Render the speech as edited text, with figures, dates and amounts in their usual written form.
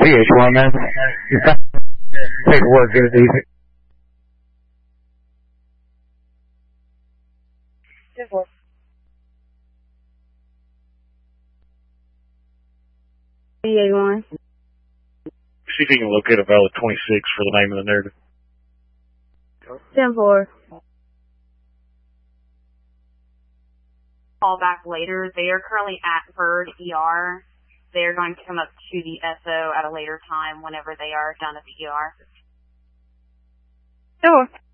VH1, man. You got paperwork, get it easy. 10-4. VH1. See if you can locate a valid 26 for the name of the narrative. 10-4. Call back later. They are currently at Bird ER. They are going to come up to the SO at a later time whenever they are done at the ER. 10-4.